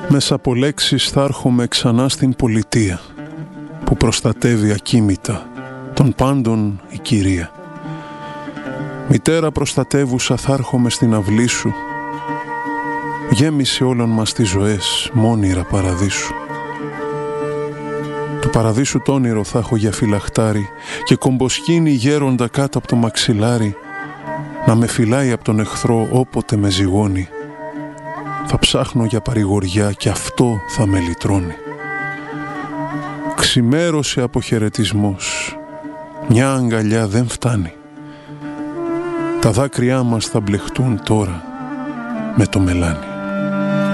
Μέσα από λέξεις θα έρχομαι ξανά στην πολιτεία που προστατεύει ακίμητα των πάντων η κυρία. Μητέρα προστατεύουσα θα έρχομαι στην αυλή σου, γέμισε όλων μας τις ζωές μόνιρα παραδείσου. Του παραδείσου το όνειρο θα έχω για φυλαχτάρι και κομποσκίνη γέροντα κάτω από το μαξιλάρι να με φυλάει από τον εχθρό όποτε με ζυγώνει. Θα ψάχνω για παρηγοριά και αυτό θα με λυτρώνει. Ξημέρωσε αποχαιρετισμός, μια αγκαλιά δεν φτάνει. Τα δάκρυά μας θα μπλεχτούν τώρα με το μελάνι.